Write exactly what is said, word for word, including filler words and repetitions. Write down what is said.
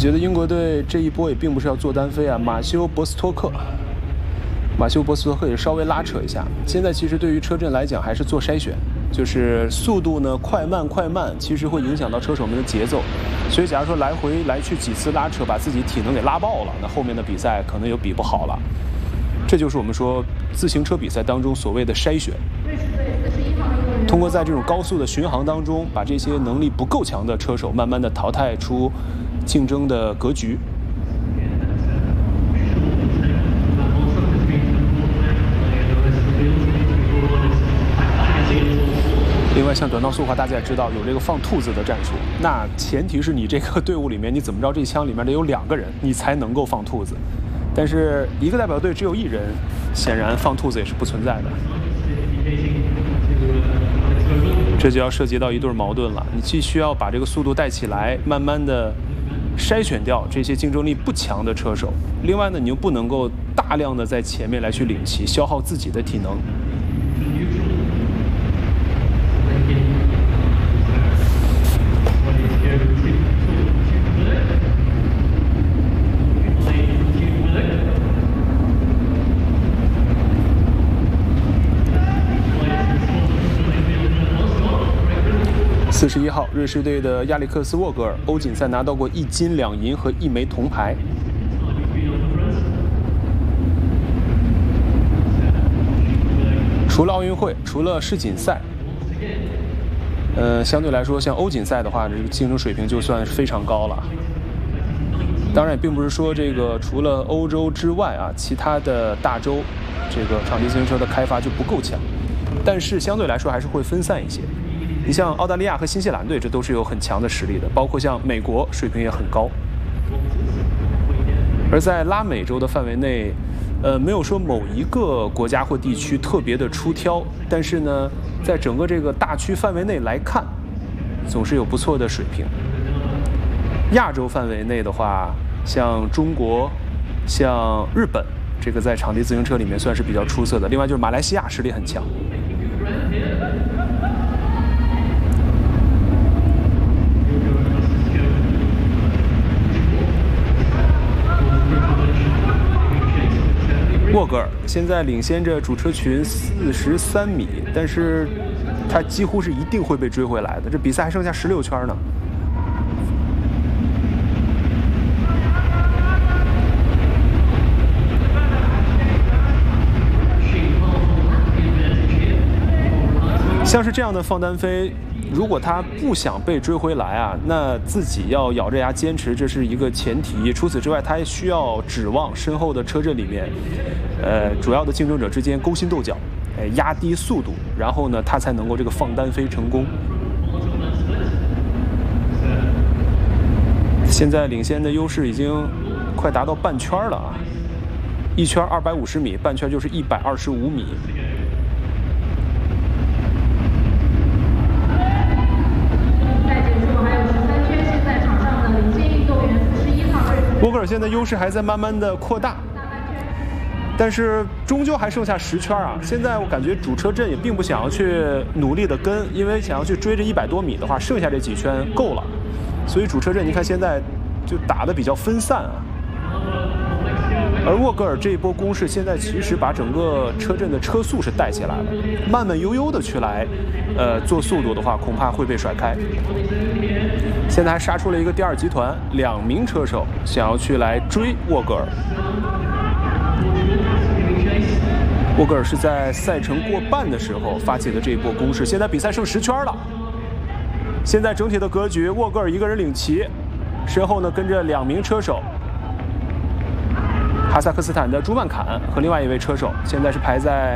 觉得英国队这一波也并不是要做单飞啊，马修·博斯托克，马修·博斯托克也稍微拉扯一下。现在其实对于车阵来讲，还是做筛选，就是速度呢快慢快慢，其实会影响到车手们的节奏。所以假如说来回来去几次拉扯，把自己体能给拉爆了，那后面的比赛可能又比不好了。这就是我们说自行车比赛当中所谓的筛选。通过在这种高速的巡航当中，把这些能力不够强的车手慢慢的淘汰出竞争的格局。另外，像短道速滑，大家也知道有这个放兔子的战术，那前提是你这个队伍里面，你怎么着这枪里面得有两个人，你才能够放兔子。但是一个代表队只有一人，显然放兔子也是不存在的。这就要涉及到一对矛盾了，你既需要把这个速度带起来，慢慢的筛选掉这些竞争力不强的车手，另外呢，你又不能够大量的在前面来去领骑，消耗自己的体能。四十一号，瑞士队的亚历克斯·沃格尔，欧锦赛拿到过一金两银和一枚铜牌。除了奥运会，除了世锦赛，呃，相对来说，像欧锦赛的话，这个竞争水平就算非常高了。当然，也并不是说这个除了欧洲之外啊，其他的大洲，这个场地自行车的开发就不够强，但是相对来说还是会分散一些。你像澳大利亚和新西兰队，这都是有很强的实力的，包括像美国水平也很高。而在拉美洲的范围内，呃，没有说某一个国家或地区特别的出挑，但是呢，在整个这个大区范围内来看，总是有不错的水平。亚洲范围内的话，像中国、像日本，这个在场地自行车里面算是比较出色的。另外就是马来西亚实力很强。沃格尔现在领先着主车群四十三米，但是他几乎是一定会被追回来的。这比赛还剩下十六圈呢。像是这样的放单飞，如果他不想被追回来啊，那自己要咬着牙坚持，这是一个前提。除此之外，他还需要指望身后的车阵里面，呃，主要的竞争者之间勾心斗角，哎，压低速度，然后呢，他才能够这个放单飞成功。现在领先的优势已经快达到半圈了啊，一圈二百五十米，半圈就是一百二十五米。沃格尔现在优势还在慢慢的扩大，但是终究还剩下十圈啊！现在我感觉主车阵也并不想要去努力的跟，因为想要去追这一百多米的话，剩下这几圈够了，所以主车阵你看现在就打得比较分散啊。而沃格尔这一波攻势，现在其实把整个车阵的车速是带起来了，慢慢悠悠的去来，呃，做速度的话，恐怕会被甩开。现在还杀出了一个第二集团，两名车手想要去来追沃格尔。沃格尔是在赛程过半的时候发起的这一波攻势，现在比赛剩十圈了。现在整体的格局，沃格尔一个人领骑，身后呢跟着两名车手。哈萨克斯坦的朱曼坎和另外一位车手，现在是排在